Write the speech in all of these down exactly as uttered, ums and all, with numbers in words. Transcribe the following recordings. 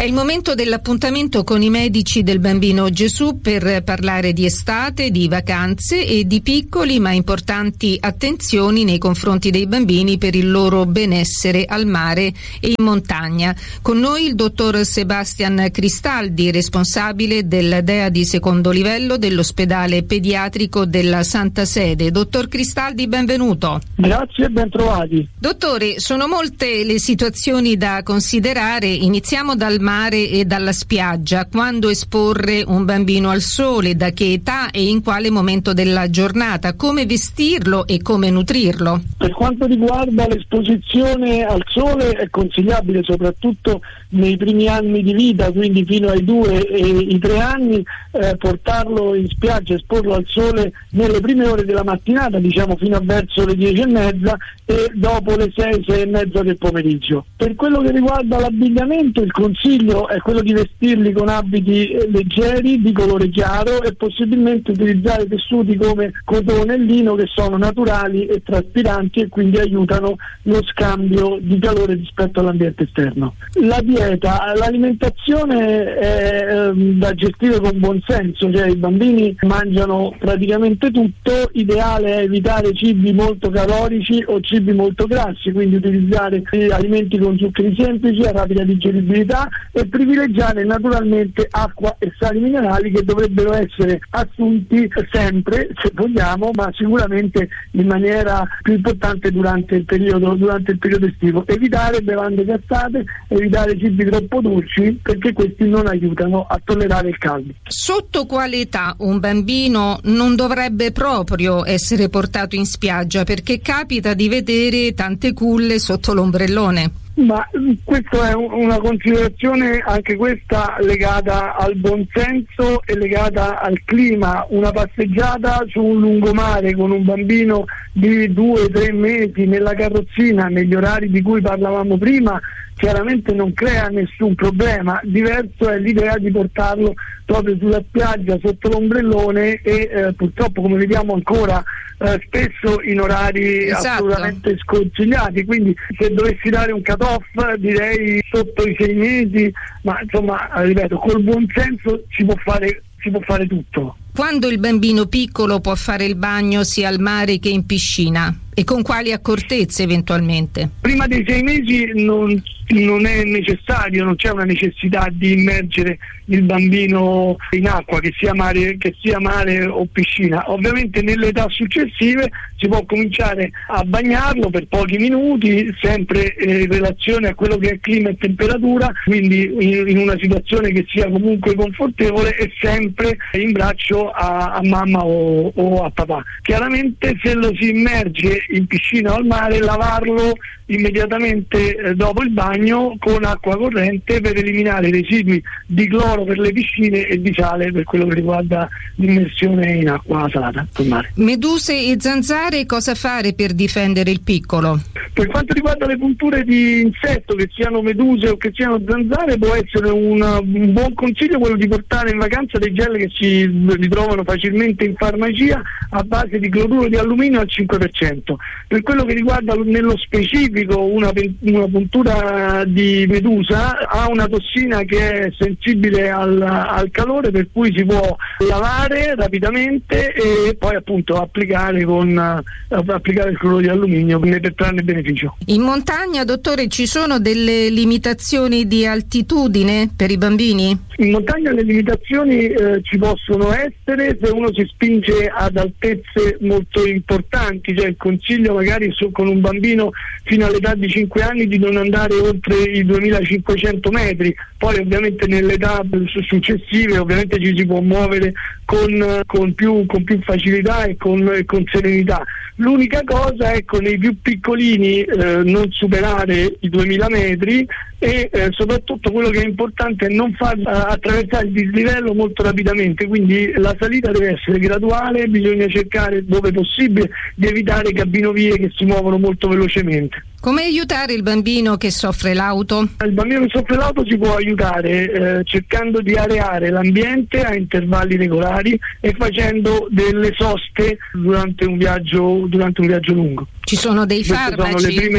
il momento dell'appuntamento con i medici del Bambino Gesù per parlare di estate, di vacanze e di piccoli ma importanti attenzioni nei confronti dei bambini per il loro benessere al mare e in montagna. Con noi il dottor Sebastian Cristaldi, responsabile del D E A di secondo livello dell'ospedale pediatrico della Santa Sede. Dottor Cristaldi, benvenuto. Grazie e ben trovati. Dottore, sono molte le situazioni da considerare. Iniziamo dal mare e dalla spiaggia. Quando esporre un bambino al sole, da che età e in quale momento della giornata, come vestirlo e come nutrirlo? Per quanto riguarda l'esposizione al sole è consigliabile soprattutto nei primi anni di vita, quindi fino ai due e i tre anni, eh, portarlo in spiaggia, esporlo al sole nelle prime ore della mattinata, diciamo fino a verso le dieci e mezza, e dopo le sei, sei e mezza del pomeriggio. Per quello che riguarda l'abbigliamento, il consiglio è quello di vestirli con abiti leggeri, di colore chiaro, e possibilmente utilizzare tessuti come cotone e lino, che sono naturali e traspiranti e quindi aiutano lo scambio di calore rispetto all'ambiente esterno. La dieta, l'alimentazione è ehm, da gestire con buon senso, cioè i bambini mangiano praticamente tutto, ideale è evitare cibi molto calorici o cibi molto grassi, quindi utilizzare alimenti con zuccheri semplici, a rapida digeribilità, e privilegiare naturalmente acqua e sali minerali, che dovrebbero essere assunti sempre, se vogliamo, ma sicuramente in maniera più importante durante il periodo, durante il periodo estivo. Evitare bevande gassate, evitare cibi troppo dolci, perché questi non aiutano a tollerare il caldo. Sotto quale età un bambino non dovrebbe proprio essere portato in spiaggia? Perché capita di vedere tante culle sotto l'ombrellone. Ma questa è una considerazione, anche questa legata al buonsenso e legata al clima. Una passeggiata su un lungomare con un bambino di due tre mesi nella carrozzina, negli orari di cui parlavamo prima, chiaramente non crea nessun problema. Diverso è l'idea di portarlo proprio sulla spiaggia sotto l'ombrellone e eh, purtroppo, come vediamo ancora eh, spesso in orari esatto. assolutamente sconsigliati. Quindi se dovessi dare un cut-off direi sotto i sei mesi, ma insomma ripeto, col buon senso si può fare, si può fare tutto. Quando il bambino piccolo può fare il bagno sia al mare che in piscina? E con quali accortezze eventualmente? Prima dei sei mesi non, non è necessario, non c'è una necessità di immergere il bambino in acqua, che sia mare, che sia mare o piscina. Ovviamente nelle età successive si può cominciare a bagnarlo per pochi minuti, sempre in relazione a quello che è clima e temperatura, quindi in, in una situazione che sia comunque confortevole e sempre in braccio a, a mamma o, o a papà. Chiaramente se lo si immerge in piscina o al mare, lavarlo immediatamente eh, dopo il bagno con acqua corrente per eliminare i residui di cloro per le piscine e di sale per quello che riguarda l'immersione in acqua salata al mare. Meduse e zanzare, cosa fare per difendere il piccolo? Per quanto riguarda le punture di insetto, che siano meduse o che siano zanzare, può essere una, un buon consiglio quello di portare in vacanza dei gel che si ritrovano facilmente in farmacia a base di cloruro di alluminio al cinque per cento. Per quello che riguarda nello specifico una, una puntura di medusa, ha una tossina che è sensibile al, al calore, per cui si può lavare rapidamente e poi appunto applicare con applicare il cloruro di alluminio per trarne beneficio. In montagna, dottore, ci sono delle limitazioni di altitudine per i bambini? In montagna le limitazioni eh, ci possono essere se uno si spinge ad altezze molto importanti, cioè il consiglio magari su, con un bambino fino all'età di cinque anni di non andare oltre i duemilacinquecento metri, poi ovviamente nelle età successive ovviamente ci si può muovere con, con, più, con più facilità e con, e con serenità. L'unica cosa, ecco, nei più piccolini eh, non superare i duemila metri e eh, soprattutto quello che è importante è non far uh, attraversare il dislivello molto rapidamente, quindi la salita deve essere graduale, bisogna cercare dove possibile di evitare cabinovie che si muovono molto velocemente. Come aiutare il bambino che soffre l'auto? Il bambino che soffre l'auto si può aiutare eh, cercando di areare l'ambiente a intervalli regolari e facendo delle soste durante un viaggio, durante un viaggio lungo. Ci sono dei Queste farmaci? Sono le prime...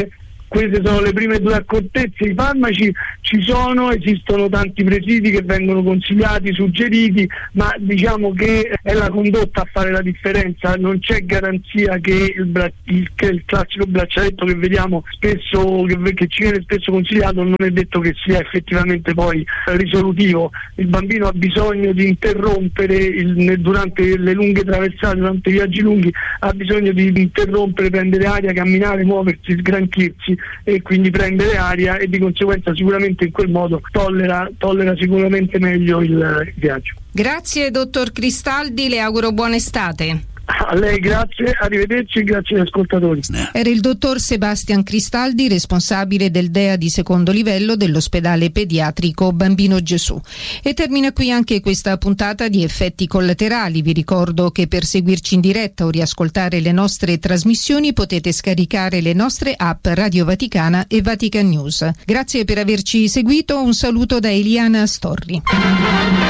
queste sono le prime due accortezze. I farmaci ci sono, esistono tanti presidi che vengono consigliati, suggeriti, ma diciamo che è la condotta a fare la differenza. Non c'è garanzia che il, bra- il, che il classico braccialetto che vediamo spesso, che, che ci viene spesso consigliato, non è detto che sia effettivamente poi risolutivo. Il bambino ha bisogno di interrompere il, durante le lunghe traversate, durante i viaggi lunghi, ha bisogno di interrompere, prendere aria, camminare, muoversi, sgranchirsi e quindi prendere aria, e di conseguenza sicuramente in quel modo tollera, tollera sicuramente meglio il, il viaggio. Grazie dottor Cristaldi, le auguro buona estate. A lei grazie, arrivederci, grazie agli ascoltatori. Era il dottor Sebastian Cristaldi, responsabile del D E A di secondo livello dell'ospedale pediatrico Bambino Gesù. E termina qui anche questa puntata di Effetti Collaterali. Vi ricordo che per seguirci in diretta o riascoltare le nostre trasmissioni potete scaricare le nostre app Radio Vaticana e Vatican News. Grazie per averci seguito, un saluto da Eliana Storri.